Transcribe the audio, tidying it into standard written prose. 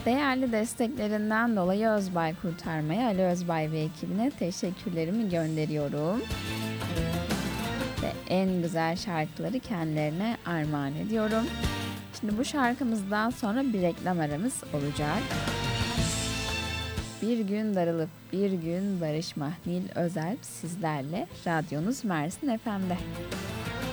Değerli desteklerinden dolayı Özbay Kurtarma'ya, Ali Özbay ve ekibine teşekkürlerimi gönderiyorum. Ve en güzel şarkıları kendilerine armağan ediyorum. Şimdi bu şarkımızdan sonra bir reklam aramız olacak. Bir gün darılıp bir gün barışma, Nil Özelp sizlerle, radyonuz Mersin FM'de.